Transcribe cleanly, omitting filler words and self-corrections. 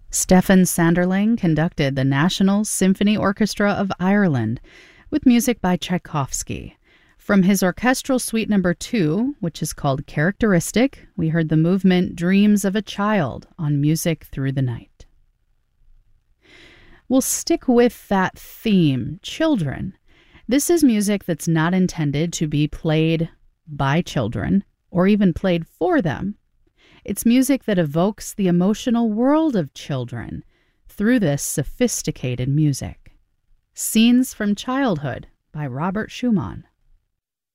Stefan Sanderling conducted the National Symphony Orchestra of Ireland with music by Tchaikovsky. From his Orchestral Suite No. 2, which is called Characteristic, we heard the movement Dreams of a Child on Music Through the Night. We'll stick with that theme, children. This is music that's not intended to be played by children or even played for them. It's music that evokes the emotional world of children through this sophisticated music. Scenes from Childhood by Robert Schumann.